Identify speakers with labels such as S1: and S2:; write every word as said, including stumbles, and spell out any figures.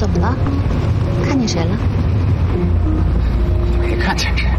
S1: 怎么了？看见谁了？
S2: 没看见谁。